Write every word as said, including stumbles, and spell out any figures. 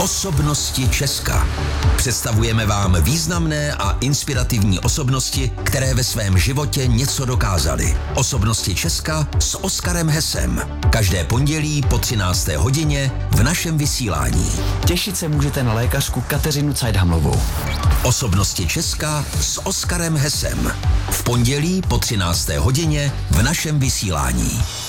Osobnosti Česka. Představujeme vám významné a inspirativní osobnosti, které ve svém životě něco dokázaly. Osobnosti Česka s Oskarem Hesem. Každé pondělí po třinácté hodině v našem vysílání. Těšit se můžete na lékařku Kateřinu Cajdhamlovou. Osobnosti Česka s Oskarem Hesem. V pondělí po třinácté hodině v našem vysílání.